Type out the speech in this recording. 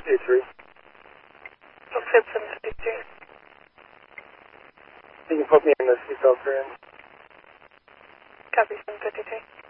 723. Fib 723. You can put me in the seatbelt room. Copy 723.